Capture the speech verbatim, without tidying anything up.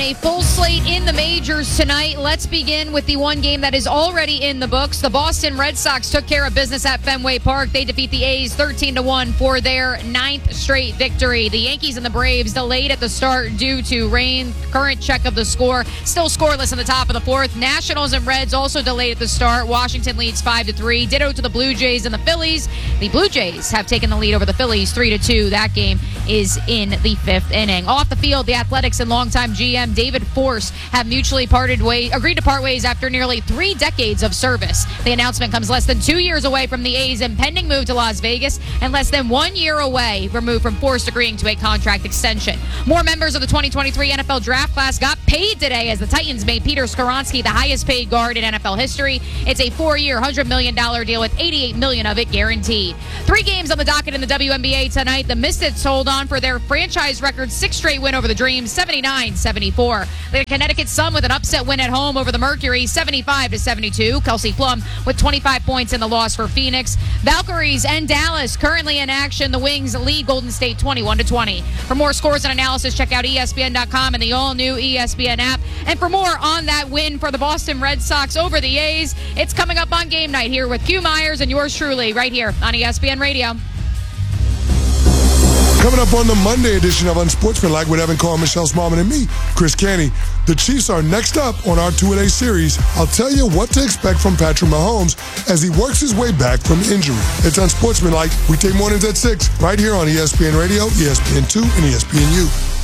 a full slate in the majors tonight. Let's begin with the one game that is already in the books. The Boston Red Sox took care of business at Fenway Park. They defeat the A's thirteen to one for their ninth straight victory. The Yankees and the Braves delayed at the start due to rain. Current check of the score, still scoreless in the top of the fourth. Nationals and Reds also delayed at the start. Washington leads five to three. Ditto to the Blue Jays and the Phillies. The Blue Jays have taken the lead over the Phillies three to two. That game is in the fifth inning. Off the field, the Athletics and longtime G M David Force have mutually parted ways, agreed to part ways after nearly three decades of service. The announcement comes less than two years away from the A's impending move to Las Vegas and less than one year away removed from Force agreeing to a contract extension. More members of the twenty twenty-three N F L draft class got paid today as the Titans made Peter Skoronski the highest paid guard in N F L history. It's a four-year, one hundred million dollars deal with eighty-eight million dollars of it guaranteed. Three games on the docket in the W N B A tonight. The Mystics hold on for their franchise record sixth straight win over the Dreams, seventy-nine seventy-four. The Connecticut Sun with an upset win at home over the Mercury, seventy-five to seventy-two. Kelsey Plum with twenty-five points in the loss for Phoenix. Valkyries and Dallas currently in action. The Wings lead Golden State twenty-one to twenty. For more scores and analysis, check out E S P N dot com and the all-new E S P N app. And for more on that win for the Boston Red Sox over the A's, it's coming up on Game Night here with Q Myers and yours truly right here on E S P N Radio. Coming up on the Monday edition of Unsportsmanlike with Evan Carr, Michelle Smallman, and me, Chris Canty. The Chiefs are next up on our two-a-day series. I'll tell you what to expect from Patrick Mahomes as he works his way back from injury. It's Unsportsmanlike. We take mornings at six right here on E S P N Radio, E S P N two, and E S P N U.